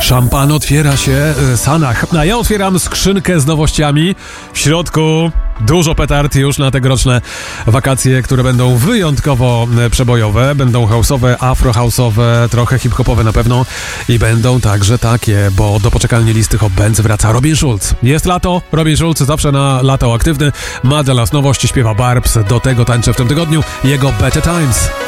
Szampan otwiera się, Sanach, a ja otwieram skrzynkę z nowościami. W środku dużo petard już na tegoroczne wakacje, które będą wyjątkowo przebojowe. Będą house'owe, afro-house'owe, trochę hip-hopowe na pewno i będą także takie, bo do poczekalni listy Hot Bands wraca Robin Schulz. Jest lato, Robin Schulz zawsze na lato aktywny, ma dla nas nowości, śpiewa Barbs, do tego tańczę w tym tygodniu jego Better Times.